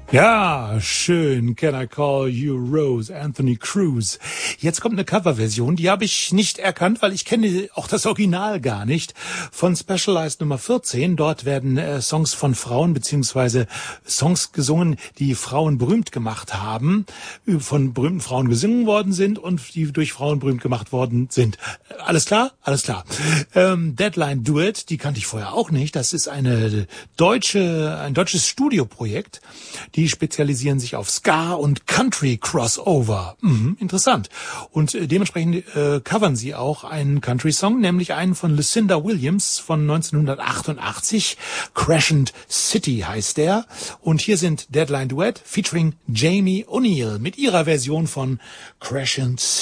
Ja, schön. Can I Call You Rose, Anthony Cruz. Jetzt kommt eine Coverversion, die habe ich nicht erkannt, weil ich kenne auch das Original gar nicht, von Specialized Nummer 14. Dort werden Songs von Frauen beziehungsweise Songs gesungen, die Frauen berühmt gemacht haben, von berühmten Frauen gesungen worden sind und die durch Frauen berühmt gemacht worden sind. Alles klar? Alles klar. Deadline Duet, die kannte ich vorher auch nicht. Das ist ein deutsches Studioprojekt. Die spezialisieren sich auf Ska und Country Crossover. Interessant. Und dementsprechend covern sie auch einen Country-Song, nämlich einen von Lucinda Williams von 1988. Crescent City heißt der. Und hier sind Deadline Duet featuring Jamie O'Neill mit ihrer Version von Crescent City.